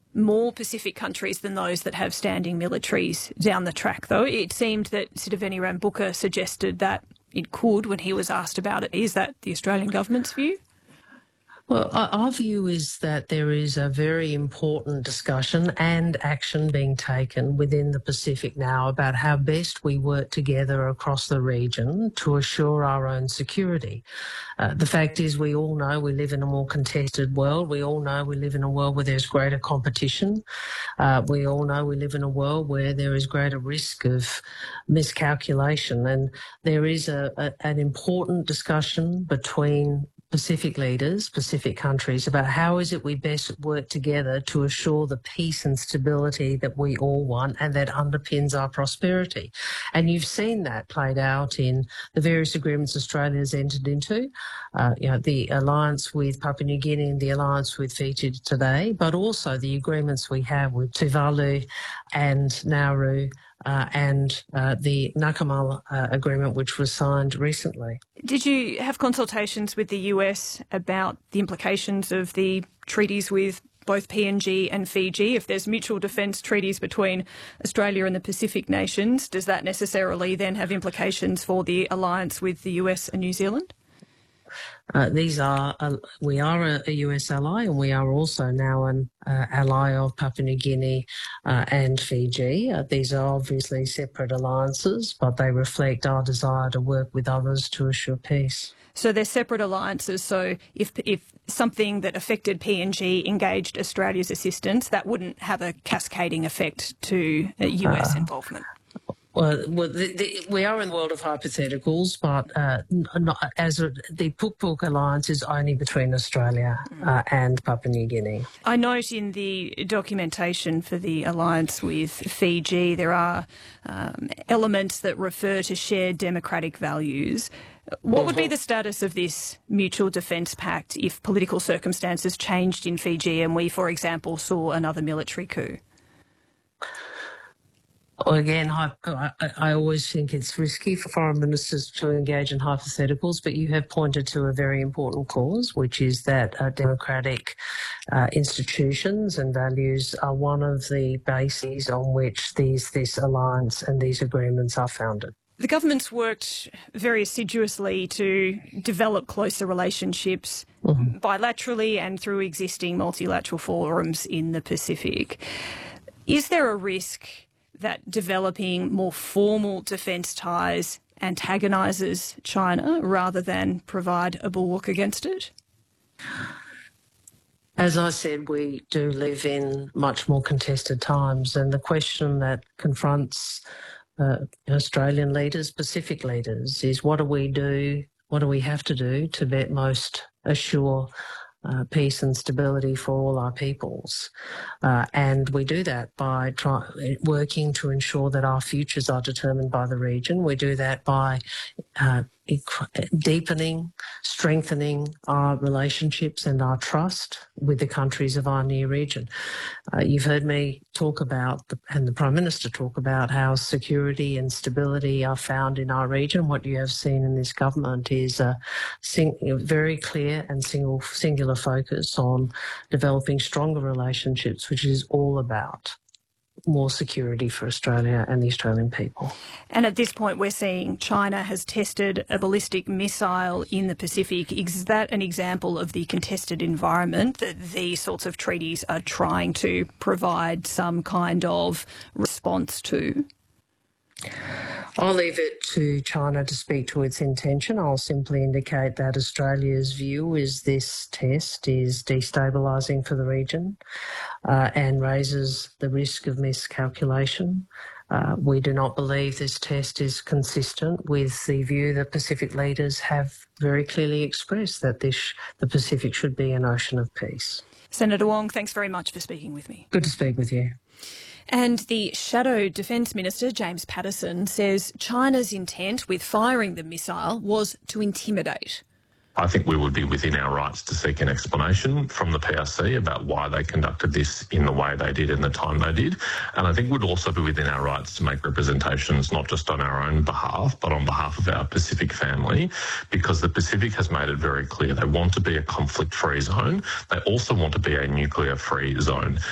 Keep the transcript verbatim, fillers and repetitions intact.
more Pacific countries than those that have standing militaries down the track, though. It seemed that Sitiveni Rabuka suggested that it could when he was asked about it. Is that the Australian government's view? Well, our view is that there is a very important discussion and action being taken within the Pacific now about how best we work together across the region to assure our own security. Uh, the fact is, we all know we live in a more contested world. We all know we live in a world where there's greater competition. Uh, we all know we live in a world where there is greater risk of miscalculation. And there is a, a, an important discussion between Pacific leaders, Pacific countries, about how is it we best work together to assure the peace and stability that we all want and that underpins our prosperity. And you've seen that played out in the various agreements Australia has entered into, uh, you know, the alliance with Papua New Guinea and the alliance with Fiji today, but also the agreements we have with Tuvalu and Nauru, Uh, and uh, the Nakamal uh, agreement, which was signed recently. Did you have consultations with the U S about the implications of the treaties with both P N G and Fiji? If there's mutual defence treaties between Australia and the Pacific nations, does that necessarily then have implications for the alliance with the U S and New Zealand? Uh, these are, uh, we are a, a U S ally, and we are also now an uh, ally of Papua New Guinea uh, and Fiji. Uh, these are obviously separate alliances, but they reflect our desire to work with others to assure peace. So they're separate alliances. So if if something that affected P N G engaged Australia's assistance, that wouldn't have a cascading effect to uh, U S uh, involvement? Well, well the, the, we are in the world of hypotheticals, but uh, not, as a, the Puk Puk alliance is only between Australia uh, and Papua New Guinea. I note in the documentation for the alliance with Fiji there are um, elements that refer to shared democratic values. What would be the status of this mutual defence pact if political circumstances changed in Fiji and we, for example, saw another military coup? Again, I, I always think it's risky for foreign ministers to engage in hypotheticals, but you have pointed to a very important cause, which is that uh, democratic uh, institutions and values are one of the bases on which these this alliance and these agreements are founded. The government's worked very assiduously to develop closer relationships mm-hmm. bilaterally and through existing multilateral forums in the Pacific. Is there a risk that developing more formal defence ties antagonises China rather than provide a bulwark against it? As I said, we do live in much more contested times, and the question that confronts uh, Australian leaders, Pacific leaders, is what do we do, what do we have to do to bet most assure Uh, peace and stability for all our peoples. Uh, and we do that by try, working to ensure that our futures are determined by the region. We do that by uh, deepening, strengthening our relationships and our trust with the countries of our near region. Uh, you've heard me talk about, the, and the Prime Minister talk about, how security and stability are found in our region. What you have seen in this government is a sing, very clear and single, singular focus on developing stronger relationships, which is all about more security for Australia and the Australian people. And at this point, we're seeing China has tested a ballistic missile in the Pacific. Is that an example of the contested environment that these sorts of treaties are trying to provide some kind of response to? I'll leave it to China to speak to its intention. I'll simply indicate that Australia's view is this test is destabilising for the region uh, and raises the risk of miscalculation. Uh, we do not believe this test is consistent with the view that Pacific leaders have very clearly expressed, that this, the Pacific should be an ocean of peace. Senator Wong, thanks very much for speaking with me. Good to speak with you. And the Shadow Defence Minister, James Paterson, says China's intent with firing the missile was to intimidate. I think we would be within our rights to seek an explanation from the P R C about why they conducted this in the way they did and the time they did. And I think we'd also be within our rights to make representations, not just on our own behalf, but on behalf of our Pacific family, because the Pacific has made it very clear they want to be a conflict-free zone. They also want to be a nuclear-free zone.